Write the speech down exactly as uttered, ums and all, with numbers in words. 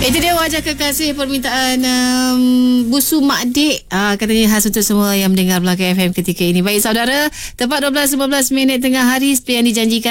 Itu dia wajah kekasih permintaan um, Busu Mak Dik. Ah, katanya khas untuk semua yang mendengar Melaka F M ketika ini. Baik saudara, tepat dua belas lima belas minit tengah hari seperti yang dijanjikan.